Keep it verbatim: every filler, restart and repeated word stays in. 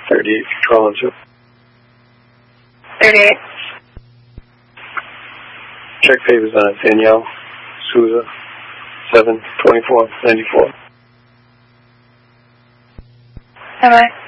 thirty-eight, Collins. thirty-eight. Check papers on it, Danielle Souza, seven twenty-four ninety-four. Bye-bye.